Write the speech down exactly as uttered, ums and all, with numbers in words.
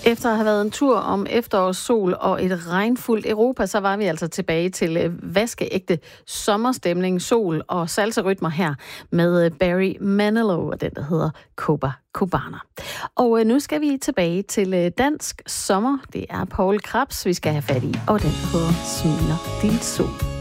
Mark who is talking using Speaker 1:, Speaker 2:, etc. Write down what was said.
Speaker 1: Efter at have været en tur om efterårssol og et regnfuldt Europa, så var vi altså tilbage til vaskeægte sommerstemning, sol og salsa-rytmer her med Barry Manilow og den, der hedder Copacabana. Og nu skal vi tilbage til dansk sommer. Det er Poul Krebs, vi skal have fat i, og den hedder Smiler din sol.